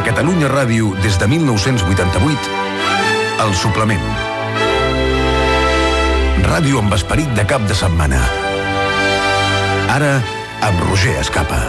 Catalunya Ràdio des de 1988, El Suplement. Ràdio amb esperit de cap de setmana. Ara, amb Roger Escapa.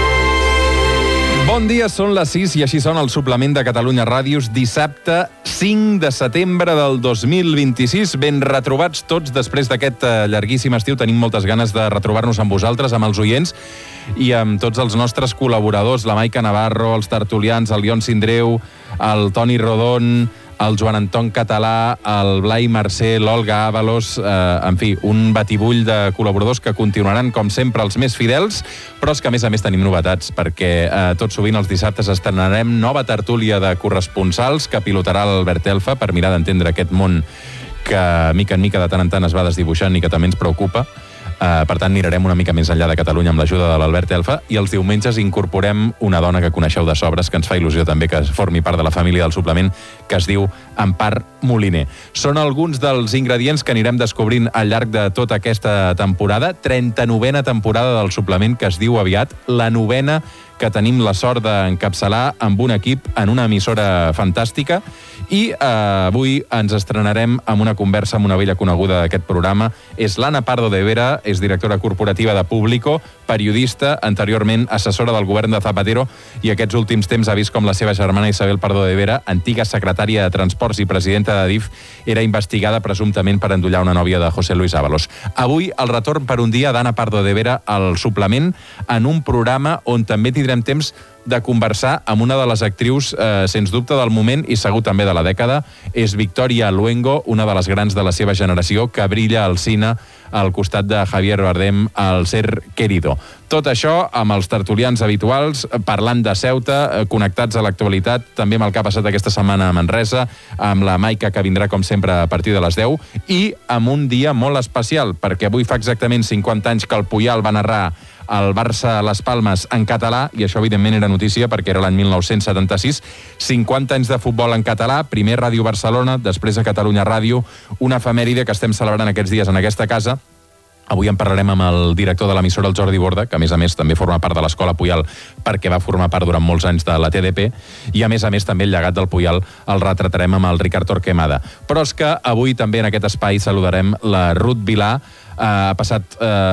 Bon dia, són les 6 i així sona el suplement de Catalunya Ràdios dissabte 5 de setembre del 2026. Ben retrobats tots després d'aquest llarguíssim estiu. Tenim moltes ganes de retrobar-nos amb vosaltres, amb els oients i amb tots els nostres col·laboradors, la Maica Navarro, els tertulians, el Ion Sindreu, el Toni Rodon, el Joan Anton Català, el Blai Mercè, l'Olga Ábalos, en fi, un batibull de col·laboradors que continuaran, com sempre, els més fidels, però és que, a més tenim novetats, perquè tot sovint els dissabtes estrenarem nova tertúlia de corresponsals que pilotarà l'Albert Elfa per mirar d'entendre aquest món que, mica en mica, de tant en tant es va desdibuixant i que també ens preocupa. Per tant, anirem una mica més enllà de Catalunya amb l'ajuda de l'Albert Elfa i els diumenges incorporem una dona que coneixeu de sobres, que ens fa il·lusió també que formi part de la família del suplement, que es diu Empar Moliner. Són alguns dels ingredients que anirem descobrint al llarg de tota aquesta temporada, 39a temporada del suplement, que es diu aviat la 9a que tenim la sort d'encapçalar amb un equip en una emissora fantàstica. I avui ens estrenarem amb una conversa amb una vella coneguda d'aquest programa. És l'Anna Pardo de Vera, és directora corporativa de Público, periodista, anteriorment assessora del govern de Zapatero, i aquests últims temps ha vist com la seva germana Isabel Pardo de Vera, antiga secretària de Transports i presidenta de DIF, era investigada presumptament per endollar una nòvia de José Luis Ábalos. Avui, el retorn per un dia d'Anna Pardo de Vera al suplement, en un programa on també tindrem temps de conversar amb una de les actrius, sens dubte, del moment i segur també de la dècada. És Victoria Luengo, una de les grans de la seva generació, que brilla al cine al costat de Javier Bardem al Ser Querido. Tot això amb els tertulians habituals, parlant de Ceuta, connectats a l'actualitat, també amb el que ha passat aquesta setmana a Manresa, amb la Maica, que vindrà, com sempre, a partir de les 10, i amb un dia molt especial, perquè avui fa exactament 50 anys que el Puyal va narrar el Barça Las Palmes en català, i això evidentment era notícia perquè era l'any 1976, 50 anys de futbol en català, primer Ràdio Barcelona, després a Catalunya Ràdio, una efemèride que estem celebrant aquests dies en aquesta casa. Avui en parlarem amb el director de l'emissora, el Jordi Borda, que a més també forma part de l'Escola Puyal perquè va formar part durant molts anys de la TDP, i a més també el llegat del Puyal el retratarem amb el Ricard Torquemada. Però és que avui també en aquest espai saludarem la Ruth Vilà. Ha passat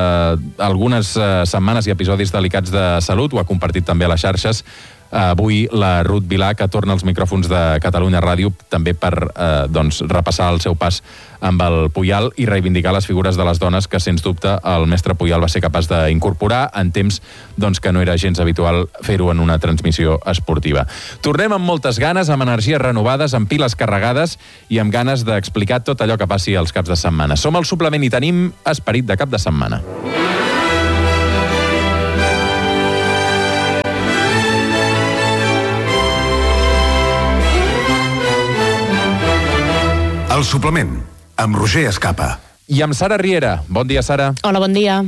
algunes setmanes i episodis delicats de salut, ho ha compartit també a les xarxes. Avui la Ruth Vilà, que torna als micròfons de Catalunya Ràdio també per repassar el seu pas amb el Puyal i reivindicar les figures de les dones que, sens dubte, el mestre Puyal va ser capaç d'incorporar en temps que no era gens habitual fer-ho en una transmissió esportiva. Tornem amb moltes ganes, amb energies renovades, amb piles carregades i amb ganes d'explicar tot allò que passi als caps de setmana. Som al suplement i tenim esperit de cap de setmana. El suplement, amb Roger Escapa. I amb Sara Riera. Bon dia, Sara. Hola, bon dia.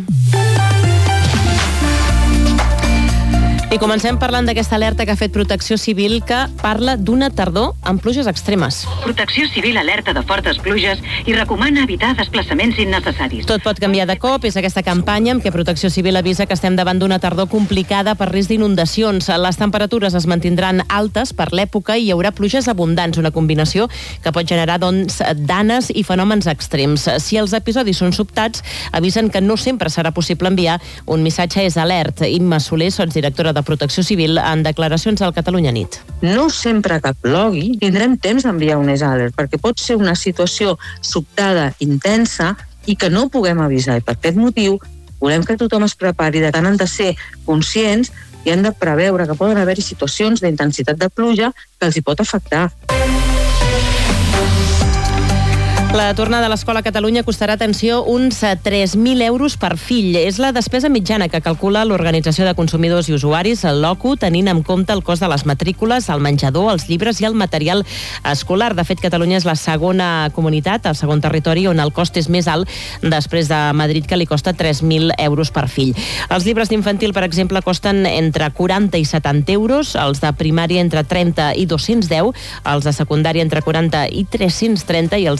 I comencem parlant d'aquesta alerta que ha fet Protecció Civil, que parla d'una tardor amb pluges extremes. Protecció Civil alerta de fortes pluges i recomana evitar desplaçaments innecessaris. Tot pot canviar de cop. És aquesta campanya amb què Protecció Civil avisa que estem davant d'una tardor complicada per risc d'inundacions. Les temperatures es mantindran altes per l'època i hi haurà pluges abundants, una combinació que pot generar danes i fenòmens extrems. Si els episodis són sobtats, avisen que no sempre serà possible enviar un missatge és alert. Imma Soler, sotsdirectora de Protecció Civil, en declaracions al Catalunya Nit. No sempre que plogui tindrem temps d'enviar un alert, perquè pot ser una situació sobtada, intensa, i que no puguem avisar. I per aquest motiu volem que tothom es prepari. De tant han de ser conscients i han de preveure que poden haver-hi situacions d'intensitat de pluja que els hi pot afectar. La tornada a l'escola a Catalunya costarà, atenció, uns 3.000 euros per fill. És la despesa mitjana que calcula l'Organització de Consumidors i Usuaris, el LOCU, tenint en compte el cost de les matrícules, el menjador, els llibres i el material escolar. De fet, Catalunya és la segona comunitat, el segon territori on el cost és més alt, després de Madrid, que li costa 3.000 euros per fill. Els llibres d'infantil, per exemple, costen entre 40 i 70 euros, els de primària entre 30 i 210, els de secundària entre 40 i 330 i els de batxillerat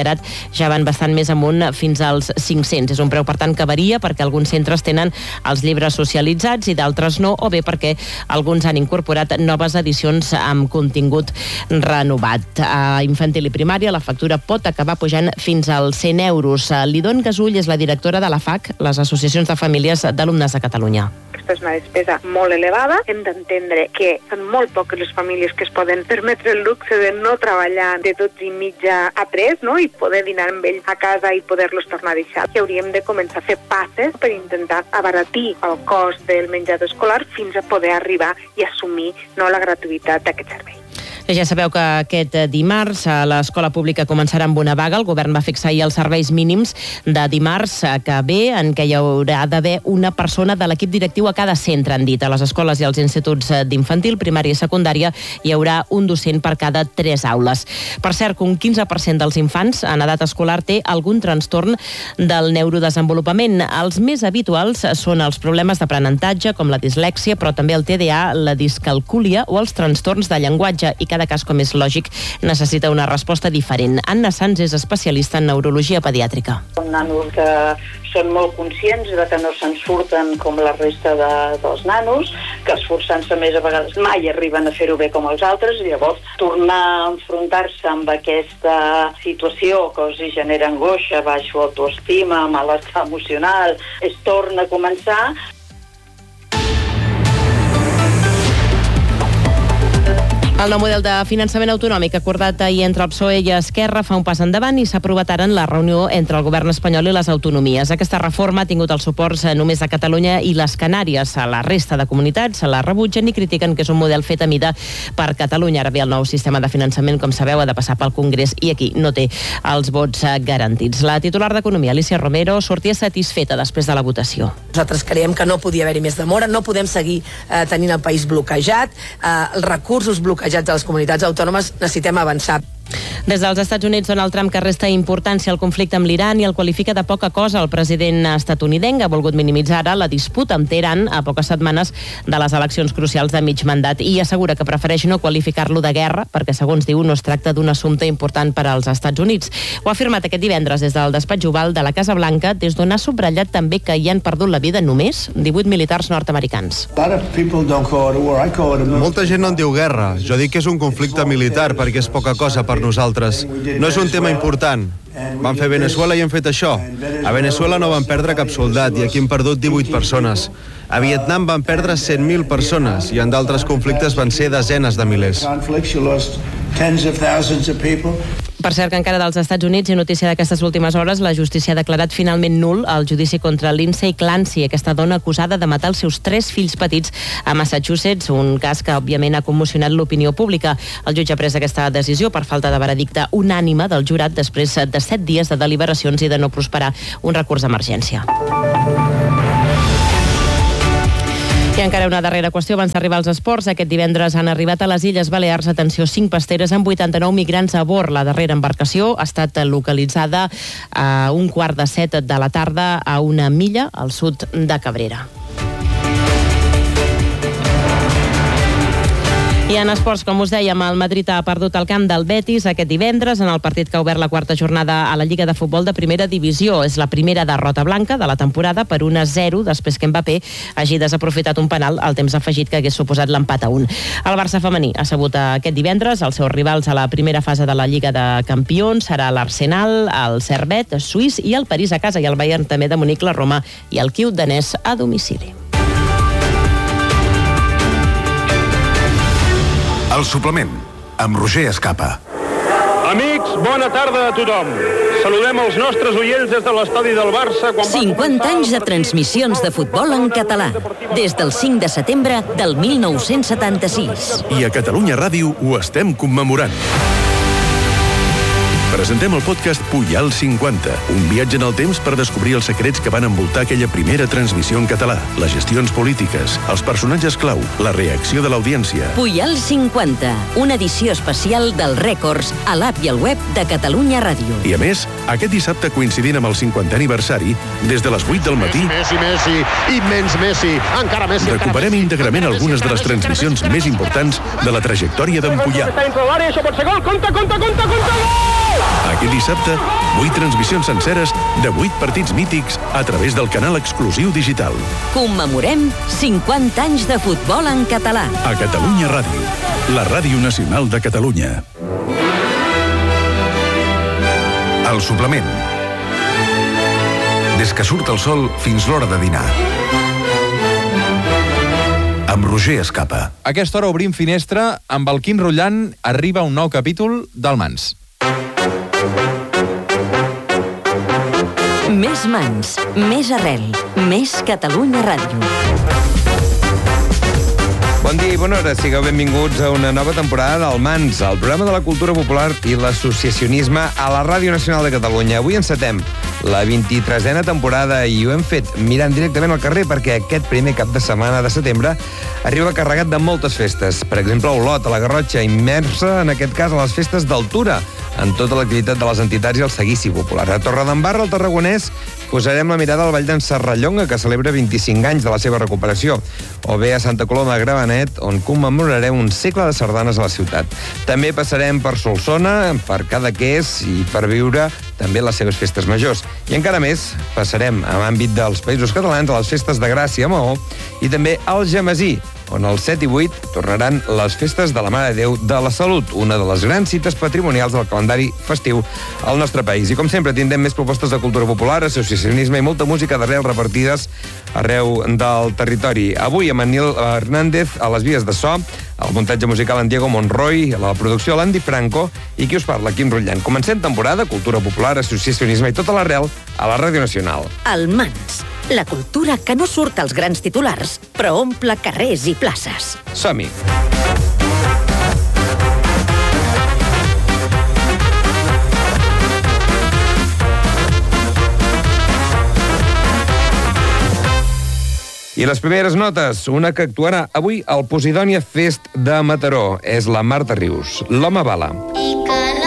batxillerat ja van bastant més amunt, fins als 500. És un preu, per tant, que varia perquè alguns centres tenen els llibres socialitzats i d'altres no, o bé perquè alguns han incorporat noves edicions amb contingut renovat. A infantil i primària la factura pot acabar pujant fins als 100 euros. Lidon Gasull és la directora de la FAC, les associacions de famílies d'alumnes de Catalunya. Aquesta és una despesa molt elevada. Hem d'entendre que són molt poques les famílies que es poden permetre el luxe de no treballar de 12:30 a 3, no? I poder dinar amb ells a casa i poder-los tornar a deixar. I hauríem de començar a fer passes per intentar abaratir el cost del menjador escolar fins a poder arribar i assumir la gratuïtat d'aquest servei. Ja sabeu que aquest dimarts l'escola pública començarà amb una vaga. El govern va fixar ahir els serveis mínims de dimarts que ve, en què hi haurà d'haver una persona de l'equip directiu a cada centre, han dit. A les escoles i als instituts d'infantil, primària i secundària hi haurà un docent per cada 3 aules. Per cert, que un 15% dels infants en edat escolar té algun trastorn del neurodesenvolupament. Els més habituals són els problemes d'aprenentatge, com la dislèxia, però també el TDA, la discalcúlia o els trastorns de llenguatge, i cada cas, com és lògic, necessita una resposta diferent. Anna Sanz és especialista en neurologia pediàtrica. Són nanos que són molt conscients de que no se'n surten com la resta dels nanos, que esforçant-se més a vegades mai arriben a fer-ho bé com els altres, i llavors tornar a enfrontar-se amb aquesta situació que els genera angoixa, baixa autoestima, malestar emocional, es torna a començar. El nou model de finançament autonòmic acordat ahir entre el PSOE i Esquerra fa un pas endavant i s'ha aprovat ara en la reunió entre el govern espanyol i les autonomies. Aquesta reforma ha tingut els suports només a Catalunya i les Canàries. A la resta de comunitats se la rebutgen i critiquen que és un model fet a mida per Catalunya. Ara bé, el nou sistema de finançament, com sabeu, ha de passar pel Congrés i aquí no té els vots garantits. La titular d'Economia, Alicia Romero, sortia satisfeta després de la votació. Nosaltres creiem que no podia haver-hi més demora, no podem seguir tenint el país bloquejat, els recursos bloquejats de les comunitats autònomes, necessitem avançar. Des dels Estats Units, Donald Trump, que resta importància al conflicte amb l'Iran i el qualifica de poca cosa. El president estatunidenc ha volgut minimitzar ara la disputa amb Teheran a poques setmanes de les eleccions crucials de mig mandat i assegura que prefereix no qualificar-lo de guerra perquè, segons diu, no es tracta d'un assumpte important per als Estats Units. Ho ha afirmat aquest divendres des del despatx oval de la Casa Blanca, des d'on ha subratllat també que hi han perdut la vida només 18 militars nord-americans. Molta gent no en diu guerra. Jo dic que és un conflicte militar perquè és poca cosa per nosaltres. No és un tema important. Van fer Venezuela i han fet això. A Venezuela no van perdre cap soldat i aquí han perdut 18 persones. A Vietnam van perdre 100.000 persones i en d'altres conflictes van ser desenes de milers. Per cert, que encara dels Estats Units i notícia d'aquestes últimes hores, la justícia ha declarat finalment nul el judici contra Lindsay Clancy, aquesta dona acusada de matar els seus 3 fills petits a Massachusetts, un cas que òbviament ha commocionat l'opinió pública. El jutge ha pres aquesta decisió per falta de veredicte unànime del jurat després de 7 dies de deliberacions i de no prosperar un recurs d'emergència. I encara una darrera qüestió abans d'arribar als esports. Aquest divendres han arribat a les Illes Balears, atenció, 5 pasteres amb 89 migrants a bord. La darrera embarcació ha estat localitzada a 6:45 de la tarda a una milla al sud de Cabrera. I en esports, com us dèiem, el Madrid ha perdut el camp del Betis aquest divendres en el partit que ha obert la 4ª jornada a la Lliga de Futbol de Primera Divisió. És la primera derrota blanca de la temporada per 1-0 després que Mbappé hagi desaprofitat un penal al temps afegit que hagués suposat l'empat a 1. El Barça femení ha sabut aquest divendres els seus rivals a la primera fase de la Lliga de Campions. Serà l'Arsenal, el Servette suís i el París a casa, i el Bayern també de Munic, la Roma i el Kiev danès a domicili. El suplement, amb Roger Escapa. Amics, bona tarda a tothom. Saludem els nostres oients des de l'estadi del Barça. 50 anys de transmissions de futbol en català, des del 5 de setembre del 1976. I a Catalunya Ràdio ho estem commemorant. Presentem el podcast Pujal 50, un viatge en el temps per descobrir els secrets que van envoltar aquella primera transmissió en català, les gestions polítiques, els personatges clau, la reacció de l'audiència. Pujal 50, una edició especial dels rècords a l'app i al web de Catalunya Ràdio. I a més, aquest dissabte coincidint amb el 50è aniversari, des de les 8 del matí, Messi, immens Messi, encara Messi. Recuperem íntegrament algunes de les transmissions més importants de la trajectòria d'en Pujal. Està dintre l'àrea, això pot ser gol, compte, gol! Aquest dissabte, 8 transmissions senceres de 8 partits mítics a través del canal exclusiu digital. Commemorem 50 anys de futbol en català. A Catalunya Ràdio, la ràdio nacional de Catalunya. El suplement. Des que surt el sol fins l'hora de dinar. Amb Roger Escapa. A aquesta hora obrim finestra, amb el Quim Rullant arriba un nou capítol del Mans. Més Mans, més arrel, més Catalunya Ràdio. Bon dia i bona hora, sigueu benvinguts a una nova temporada del Mans, el programa de la cultura popular i l'associacionisme a la Ràdio Nacional de Catalunya. Avui encetem la 23a temporada i ho hem fet mirant directament al carrer perquè aquest primer cap de setmana de setembre arriba carregat de moltes festes. Per exemple, a Olot, a la Garrotxa, immersa en aquest cas a les festes d'Altura, en tota l'activitat de les entitats i el seguici popular. A Torredembarra, al Tarragonès, posarem la mirada al Vall d'en Serrallonga, que celebra 25 anys de la seva recuperació, o bé a Santa Coloma de Gramenet, on commemorarem un segle de sardanes a la ciutat. També passarem per Solsona, per Cadaqués i per viure també les seves festes majors. I encara més, passarem a l'àmbit dels Països Catalans a les festes de Gràcia a Maó i també al Gemesí, on el 7 i 8 tornaran les festes de la Mare de Déu de la Salut, una de les grans cites patrimonials del calendari festiu al nostre país. I com sempre tindrem més propostes de cultura popular, associacionisme i molta música d'arrel repartides arreu del territori. Avui amb en Nil Hernández a les vies de so, el muntatge musical en Diego Monroy, la producció l'Andy Franco i qui us parla, Quim Rullant. Comencem temporada, cultura popular, associacionisme i tota l'arrel a la Ràdio Nacional. El Mans, la cultura que no surt als grans titulars, però omple carrers i places. Som-hi! I les primeres notes, una que actuarà avui al Posidònia Fest de Mataró. És la Marta Rius, l'Home Bala. I que